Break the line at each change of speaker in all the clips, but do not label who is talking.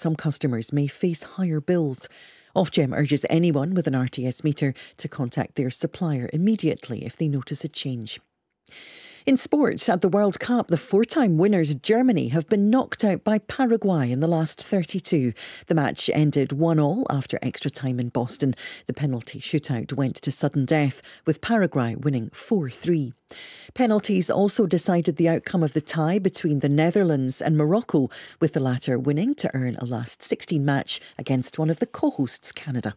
some customers may face higher bills. Ofgem urges anyone with an RTS meter to contact their supplier immediately if they notice a change. In sports, at the World Cup, the four-time winners Germany have been knocked out by Paraguay in the last 32. The match ended 1-1 after extra time in Boston. The penalty shootout went to sudden death, with Paraguay winning 4-3. Penalties also decided the outcome of the tie between the Netherlands and Morocco, with the latter winning to earn a last 16 match against one of the co-hosts, Canada.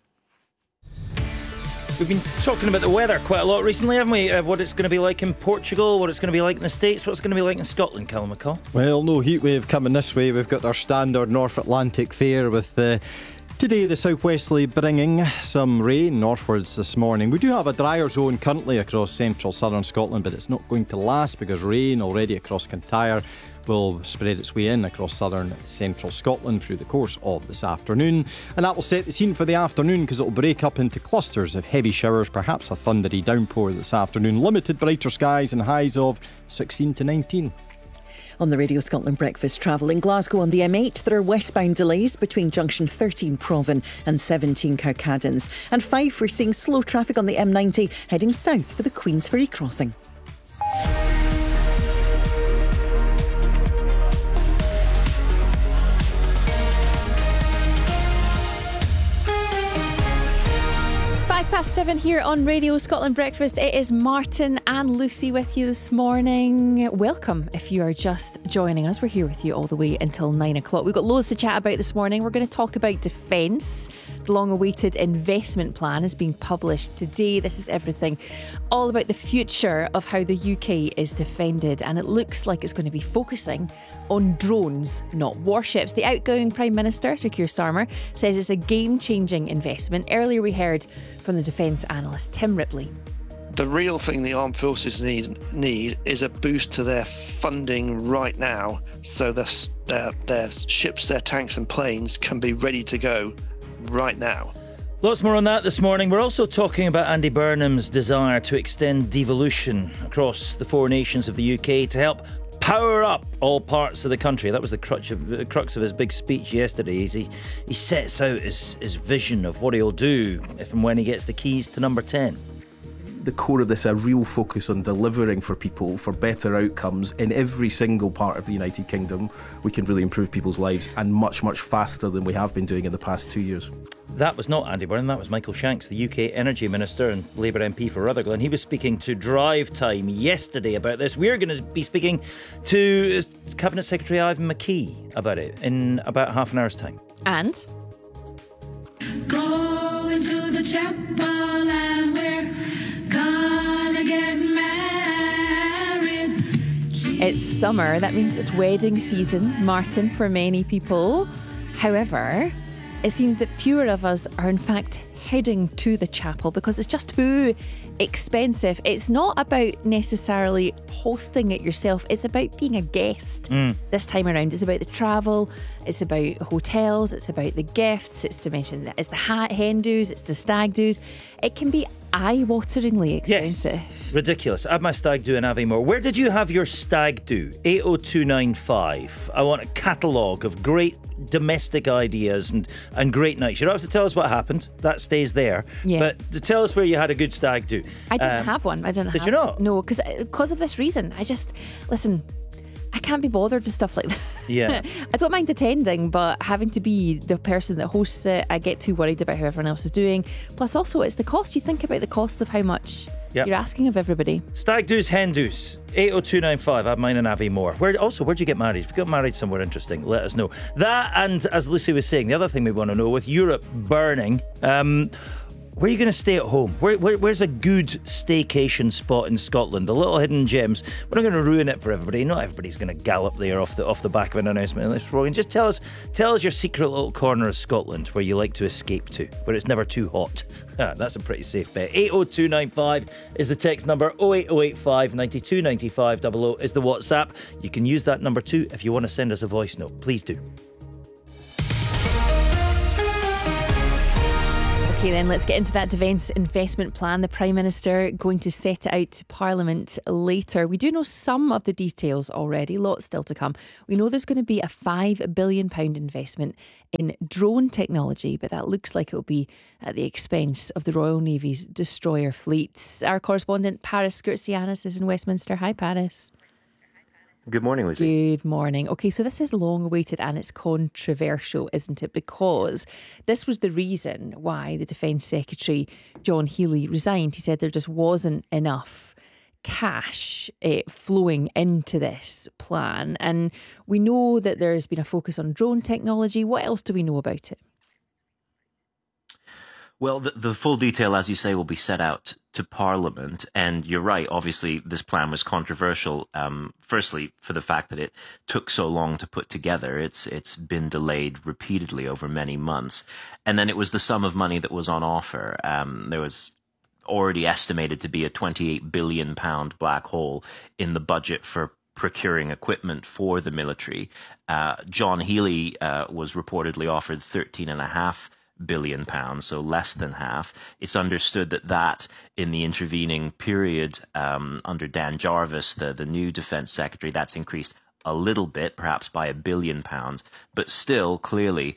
We've been talking about the weather quite a lot recently, haven't we? What it's going to be like in Portugal, what it's going to be like in the States, what it's going to be like in Scotland, Callum McCall.
Well, no heatwave coming this way. We've got our standard North Atlantic fare with today the southwesterly bringing some rain northwards this morning. We do have a drier zone currently across central southern Scotland, but it's not going to last because rain already across Kintyre will spread its way in across southern central Scotland through the course of this afternoon, and that will set the scene for the afternoon because it will break up into clusters of heavy showers, perhaps a thundery downpour this afternoon. Limited brighter skies and highs of 16 to 19.
On the Radio Scotland Breakfast travel in Glasgow on the M8, there are westbound delays between junction 13 Provan and 17 Cowcaddens. And Fife, we're seeing slow traffic on the M90 heading south for the Queensferry crossing.
Past 7 here on Radio Scotland Breakfast. It is Martin and Lucy with you this morning. Welcome if you are just joining us. We're here with you all the way until 9 o'clock. We've got loads to chat about this morning. We're going to talk about defence. The long-awaited investment plan is being published today. This is everything all about the future of how the UK is defended, and it looks like it's going to be focusing on drones, not warships. The outgoing Prime Minister, Sir Keir Starmer, says it's a game-changing investment. Earlier we heard from the defence analyst Tim Ripley.
The real thing the armed forces need is a boost to their funding right now, so their ships, their tanks and planes can be ready to go right now.
Lots more on that this morning. We're also talking about Andy Burnham's desire to extend devolution across the four nations of the UK to help power up all parts of the country. That was the crux of his big speech yesterday. He sets out his vision of what he'll do if and when he gets the keys to number 10.
The core of this, a real focus on delivering for people, for better outcomes in every single part of the United Kingdom. We can really improve people's lives, and much, much faster than we have been doing in the past 2 years.
That was not Andy Burnham, that was Michael Shanks, the UK Energy Minister and Labour MP for Rutherglen. And he was speaking to Drive Time yesterday about this. We're going to be speaking to Cabinet Secretary Ivan McKee about it in about half an hour's time.
And
going to the chapel and we're gonna get married.
it's summer. That means it's wedding season, Martin, for many people. However, it seems that fewer of us are in fact heading to the chapel because it's just too expensive. It's not about necessarily hosting it yourself, it's about being a guest this time around. It's about the travel, it's about hotels, it's about the gifts, it's to mention that it's the hen do's, it's the stag do's. It can be eye-wateringly expensive.
Yes, ridiculous. I had my stag do in Aviemore. Where did you have your stag do? 80295. I want a catalogue of great domestic ideas and great nights. You don't have to tell us what happened. That stays there. Yeah. But to tell us where you had a good stag do.
I didn't have one.
Did you not?
No, because of this reason. Listen, I can't be bothered with stuff like that.
Yeah.
I don't mind attending, but having to be the person that hosts it, I get too worried about how everyone else is doing. Plus also it's the cost. You think about the cost of how much you're asking of everybody.
Stag do's, hen do's. 80295. I have mine in Aviemore. Where'd you get married? If you got married somewhere interesting, let us know. That, and as Lucy was saying, the other thing we want to know, with Europe burning, where are you going to stay at home? Where's a good staycation spot in Scotland? The little hidden gems. We're not going to ruin it for everybody. Not everybody's going to gallop there off the back of an announcement in this program. Just tell us your secret little corner of Scotland where you like to escape to, where it's never too hot. That's a pretty safe bet. 80295 is the text number. 08085 92 95 00 is the WhatsApp. You can use that number too if you want to send us a voice note. Please do.
Okay, then let's get into that defence investment plan. The Prime Minister going to set it out to Parliament later. We do know some of the details already, lots still to come. We know there's going to be a £5 billion investment in drone technology, but that looks like it'll be at the expense of the Royal Navy's destroyer fleets. Our correspondent Paris Skirtsianis is in Westminster. Hi, Paris.
Good morning, Lizzie.
Good morning. Okay, so this is long awaited and it's controversial, isn't it? Because this was the reason why the Defence Secretary, John Healey, resigned. He said there just wasn't enough cash flowing into this plan. And we know that there's been a focus on drone technology. What else do we know about it?
Well, the full detail, as you say, will be set out to Parliament. And you're right, obviously, this plan was controversial, firstly, for the fact that it took so long to put together. It's been delayed repeatedly over many months. And then it was the sum of money that was on offer. There was already estimated to be a £28 billion black hole in the budget for procuring equipment for the military. John Healey was reportedly offered £13.5 billion, so less than half. It's understood that in the intervening period under Dan Jarvis, the new Defence Secretary, that's increased a little bit, perhaps by £1 billion, but still clearly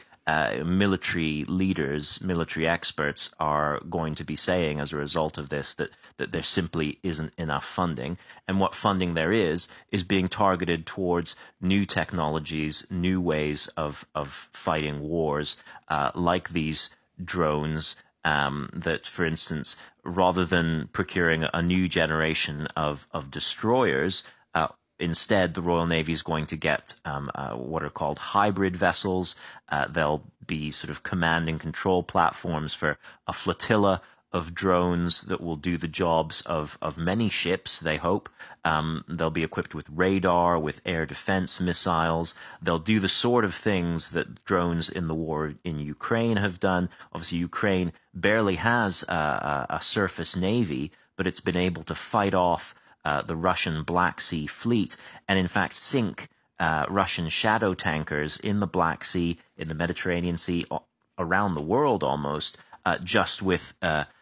military leaders, military experts are going to be saying as a result of this that there simply isn't enough funding. And what funding there is being targeted towards new technologies, new ways of fighting wars, like these drones, that, for instance, rather than procuring a new generation of destroyers, instead, the Royal Navy is going to get what are called hybrid vessels. They'll be sort of command and control platforms for a flotilla of drones that will do the jobs of many ships, they hope. They'll be equipped with radar, with air defense missiles. They'll do the sort of things that drones in the war in Ukraine have done. Obviously, Ukraine barely has a surface navy, but it's been able to fight off the Russian Black Sea fleet, and in fact sink Russian shadow tankers in the Black Sea, in the Mediterranean Sea, around the world almost, just with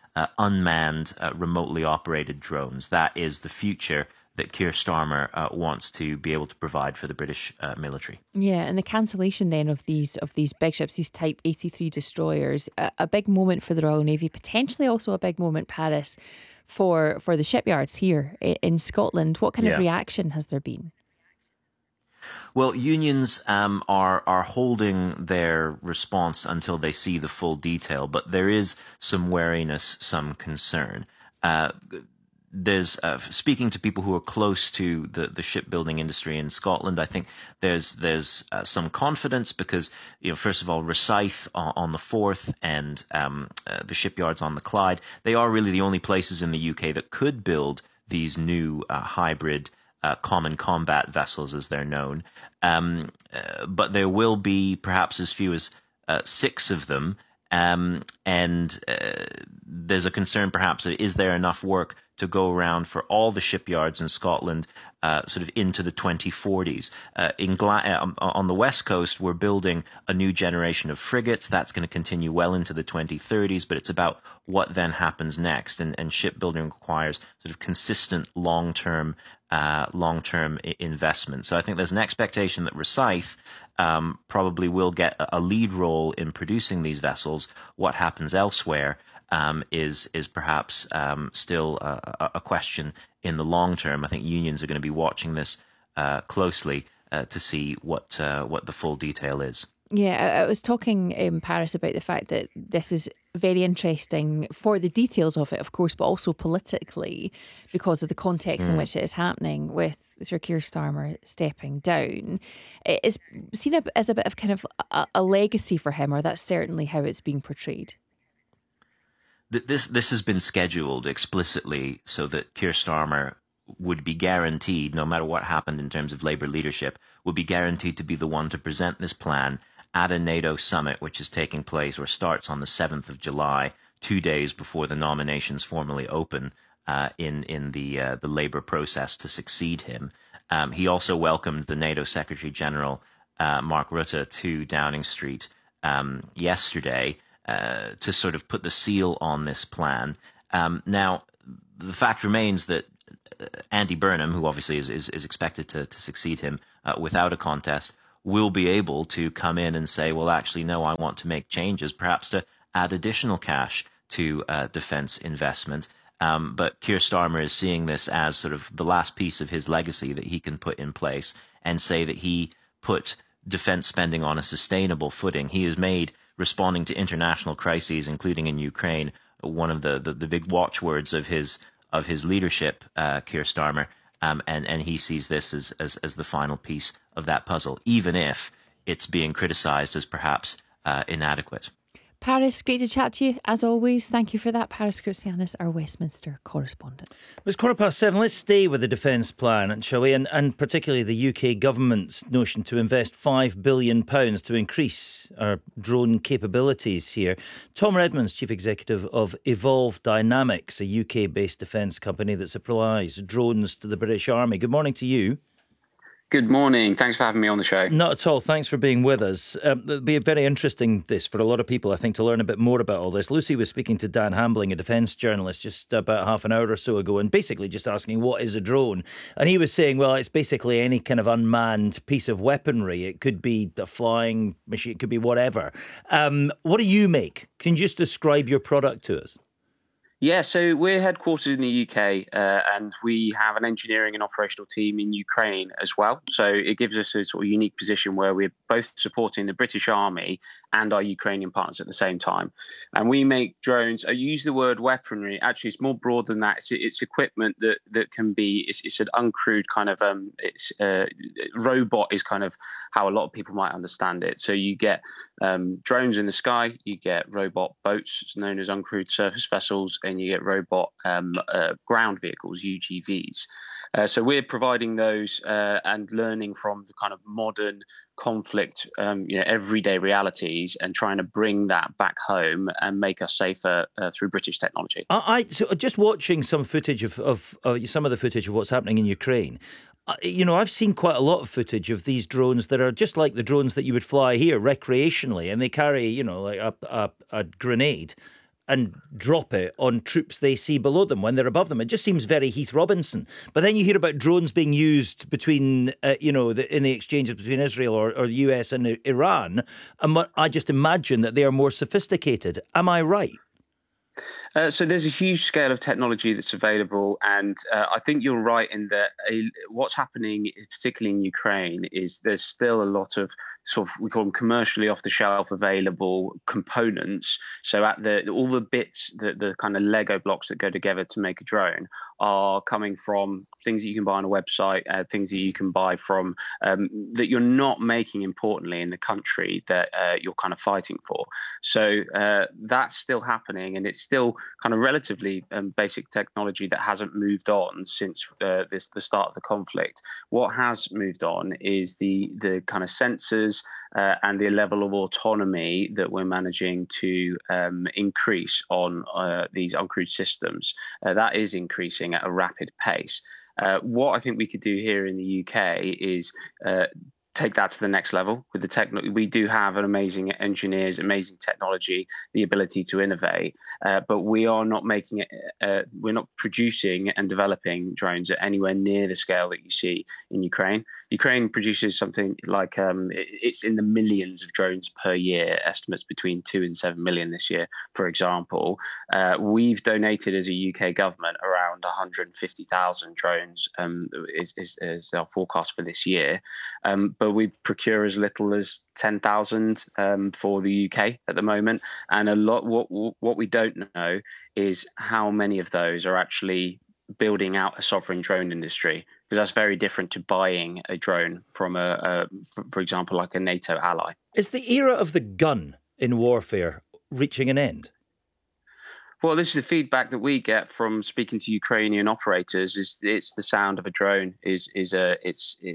unmanned, remotely operated drones. That is the future that Keir Starmer wants to be able to provide for the British military.
Yeah, and the cancellation then of these big ships, these Type 83 destroyers, a big moment for the Royal Navy, potentially also a big moment, Paris, for the shipyards here in Scotland. What kind of reaction has there been?
Well, unions are holding their response until they see the full detail, but there is some wariness, some concern. There's speaking to people who are close to the shipbuilding industry in Scotland, I think there's some confidence because, first of all, Rosyth on the Forth and the shipyards on the Clyde, they are really the only places in the UK that could build these new hybrid common combat vessels, as they're known. But there will be perhaps as few as 6 of them. And there's a concern perhaps, is there enough work to go around for all the shipyards in Scotland sort of into the 2040s? On the west coast, we're building a new generation of frigates. That's going to continue well into the 2030s, but it's about what then happens next. And shipbuilding requires sort of consistent long-term investment. So I think there's an expectation that Rosyth probably will get a lead role in producing these vessels. What happens elsewhere is perhaps still a question in the long term. I think unions are going to be watching this closely to see what the full detail is.
Yeah, I was talking in Paris about the fact that this is very interesting for the details of it, of course, but also politically because of the context in which it is happening with Sir Keir Starmer stepping down. It is seen as a bit of kind of a legacy for him, or that's certainly how it's being portrayed.
This has been scheduled explicitly so that Keir Starmer would be guaranteed, no matter what happened in terms of Labour leadership, would be guaranteed to be the one to present this plan at a NATO summit, which is taking place or starts on the 7th of July, 2 days before the nominations formally open in the Labour process to succeed him. He also welcomed the NATO Secretary General, Mark Rutte, to Downing Street yesterday. to sort of put the seal on this plan. Now, the fact remains that Andy Burnham, who obviously is expected to succeed him without a contest, will be able to come in and say, well, actually, no, I want to make changes, perhaps to add additional cash to defence investment. But Keir Starmer is seeing this as sort of the last piece of his legacy that he can put in place and say that he put defence spending on a sustainable footing. He has made responding to international crises, including in Ukraine, one of the big watchwords of his leadership, Keir Starmer, and he sees this as the final piece of that puzzle, even if it's being criticised as perhaps inadequate.
Paris, great to chat to you. As always, thank you for that. Paris Christianis, our Westminster correspondent.
It's 7:15. Let's stay with the defence plan, shall we? And particularly the UK government's notion to invest £5 billion to increase our drone capabilities here. Tom Redmond's Chief Executive of Evolve Dynamics, a UK-based defence company that supplies drones to the British Army. Good morning to you.
Good morning. Thanks for having me on the show.
Not at all. Thanks for being with us. It'll be very interesting, this, for a lot of people, I think, to learn a bit more about all this. Lucy was speaking to Dan Hambling, a defence journalist, just about half an hour or so ago, and basically just asking, what is a drone? And he was saying, well, it's basically any kind of unmanned piece of weaponry. It could be a flying machine, it could be whatever. What do you make? Can you just describe your product to us?
Yeah, so we're headquartered in the UK and we have an engineering and operational team in Ukraine as well. So it gives us a sort of unique position where we're both supporting the British Army and our Ukrainian partners at the same time. And we make drones. I use the word weaponry. Actually, it's more broad than that. It's equipment that can be, it's an uncrewed kind of, robot is kind of how a lot of people might understand it. So you get drones in the sky, you get robot boats known as uncrewed surface vessels, and you get robot ground vehicles, UGVs. So we're providing those and learning from the kind of modern conflict, everyday realities, and trying to bring that back home and make us safer through British technology.
So just watching some footage of some of the footage of what's happening in Ukraine. I've seen quite a lot of footage of these drones that are just like the drones that you would fly here recreationally, and they carry, like a grenade and drop it on troops they see below them when they're above them. It just seems very Heath Robinson. But then you hear about drones being used between, in the exchanges between Israel or the US and Iran. And I just imagine that they are more sophisticated. Am I right?
So there's a huge scale of technology that's available, and I think you're right in that what's happening, particularly in Ukraine, is there's still a lot of sort of, we call them commercially off-the-shelf available components. So all the bits, the kind of Lego blocks that go together to make a drone are coming from things that you can buy on a website, things that you can buy from that you're not making, importantly, in the country that you're kind of fighting for. So that's still happening, and it's still kind of relatively basic technology that hasn't moved on since the start of the conflict. What has moved on is the kind of sensors and the level of autonomy that we're managing to increase on these uncrewed systems. That is increasing at a rapid pace. What I think we could do here in the UK is take that to the next level with the technology. We do have an amazing engineers, amazing technology, the ability to innovate, but we are not making it. We're not producing and developing drones at anywhere near the scale that you see in Ukraine. Ukraine produces something like it's in the millions of drones per year. Estimates between 2 and 7 million this year, for example. We've donated as a UK government around 150,000 drones. Is our forecast for this year. But we procure as little as 10,000 for the UK at the moment. And a lot, what we don't know is how many of those are actually building out a sovereign drone industry, because that's very different to buying a drone from for example, like a NATO ally.
Is the era of the gun in warfare reaching an end?
Well, this is the feedback that we get from speaking to Ukrainian operators. It's the sound of a drone. It's